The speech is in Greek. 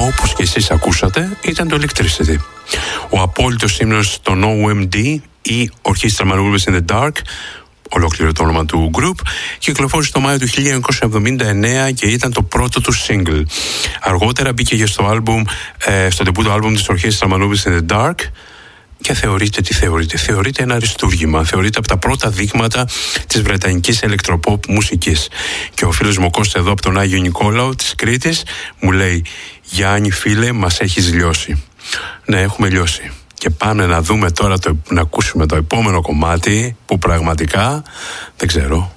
όπως και εσείς ακούσατε, ήταν το Electricity. Ο απόλυτος ύμνος των OMD ή Orchestral Maneuvers in the Dark, ολόκληρο το όνομα του group, κυκλοφόρησε το Μάιο του 1979 και ήταν το πρώτο του single. Αργότερα μπήκε και στο ντεμπούτο άλμπουμ της Orchestral Maneuvers in the Dark και θεωρείται ένα αριστούργημα, θεωρείται από τα πρώτα δείγματα της βρετανικής ηλεκτροποπ μουσικής. Και ο φίλος μου Κώστα εδώ από τον Άγιο Νικόλαο της Κρήτης μου λέει: Γιάννη φίλε, μας έχεις λιώσει. Ναι, έχουμε λιώσει. Και πάμε να δούμε τώρα, να ακούσουμε το επόμενο κομμάτι που πραγματικά δεν ξέρω.